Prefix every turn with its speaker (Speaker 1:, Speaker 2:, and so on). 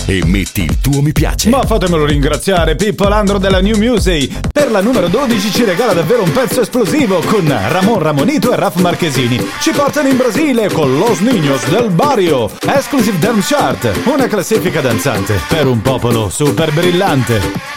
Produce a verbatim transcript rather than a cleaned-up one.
Speaker 1: e metti il tuo mi piace.
Speaker 2: Ma fatemelo ringraziare, Pippo Landro della New Music. Per la numero dodici ci regala davvero un pezzo esplosivo con Ramon Ramonito e Raf Marchesini. Ci portano in Brasile con Los Niños del Barrio. Exclusive Dance Chart, una classifica danzante per un popolo super brillante.